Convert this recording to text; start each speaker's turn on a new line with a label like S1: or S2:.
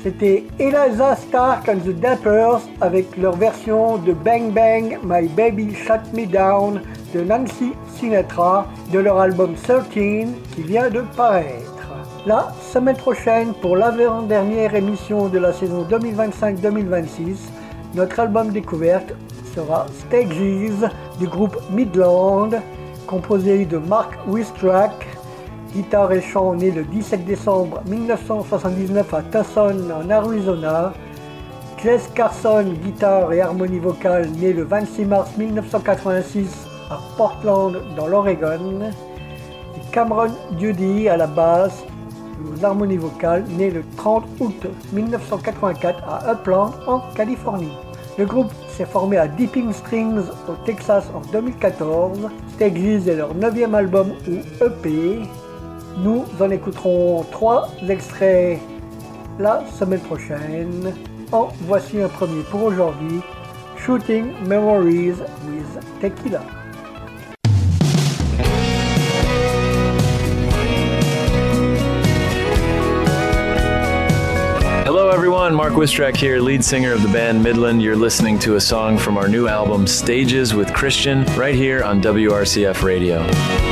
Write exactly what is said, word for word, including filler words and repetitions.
S1: C'était Eliza Stark and the Dappers avec leur version de Bang Bang My Baby Shut Me Down de Nancy Sinatra de leur album treize qui vient de paraître. La semaine prochaine, pour l'avant-dernière émission de la saison deux mille vingt-cinq deux mille vingt-six, notre album découverte sera Stages du groupe Midland, composé de Mark Wistrack, guitare et chant, né le dix-sept décembre mille neuf cent soixante-dix-neuf à Tucson en Arizona. Jess Carson, guitare et harmonie vocale, né le vingt-six mars mille neuf cent quatre-vingt-six à Portland dans l'Oregon. Et Cameron Dudy à la basse, aux harmonies vocales, né le trente août mille neuf cent quatre-vingt-quatre à Upland en Californie. Le groupe s'est formé à Deeping Strings au Texas en deux mille quatorze. Stages est leur neuvième album ou E P. Nous en écouterons trois extraits la semaine prochaine. En voici un premier pour aujourd'hui, Shooting Memories with Tequila.
S2: Hello everyone, Mark Wistrack here, lead singer of the band Midland. You're listening to a song from our new album Stages with Christian right here on W R C F Radio.